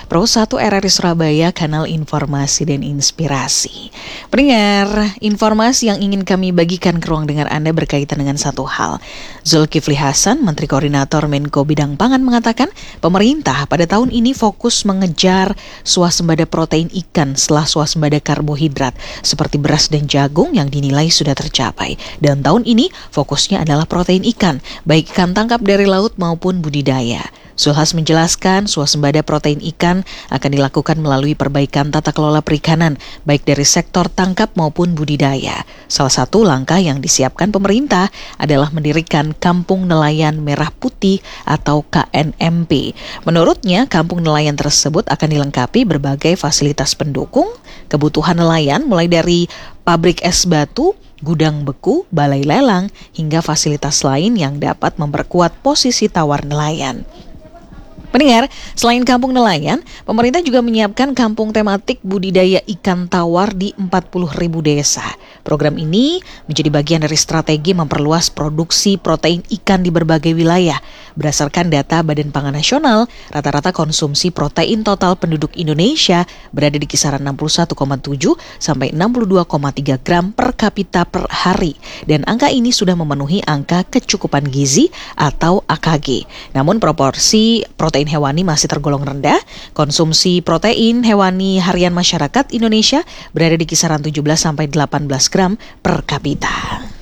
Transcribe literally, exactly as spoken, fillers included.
Pro satu R R I Surabaya, kanal informasi dan inspirasi. Pendengar, informasi yang ingin kami bagikan ke ruang dengar Anda berkaitan dengan satu hal. Zulkifli Hasan, Menteri Koordinator Menko Bidang Pangan mengatakan, pemerintah pada tahun ini fokus mengejar swasembada protein ikan setelah swasembada karbohidrat seperti beras dan jagung yang dinilai sudah tercapai. Dan tahun ini fokusnya adalah protein ikan, baik ikan tangkap dari laut maupun budidaya. Zulhas menjelaskan swasembada protein ikan akan dilakukan melalui perbaikan tata kelola perikanan, baik dari sektor tangkap maupun budidaya. Salah satu langkah yang disiapkan pemerintah adalah mendirikan Kampung Nelayan Merah Putih atau K N M P. Menurutnya, kampung nelayan tersebut akan dilengkapi berbagai fasilitas pendukung kebutuhan nelayan, mulai dari pabrik es batu, gudang beku, balai lelang, hingga fasilitas lain yang dapat memperkuat posisi tawar nelayan. Pendengar, selain kampung nelayan, pemerintah juga menyiapkan kampung tematik budidaya ikan tawar di empat puluh ribu desa. Program ini menjadi bagian dari strategi memperluas produksi protein ikan di berbagai wilayah. Berdasarkan data Badan Pangan Nasional, rata-rata konsumsi protein total penduduk Indonesia berada di kisaran enam puluh satu koma tujuh sampai enam puluh dua koma tiga gram per kapita per hari. Dan angka ini sudah memenuhi angka kecukupan gizi atau A K G. Namun proporsi protein hewani masih tergolong rendah. Konsumsi protein hewani harian masyarakat Indonesia berada di kisaran tujuh belas sampai delapan belas gram per kapita.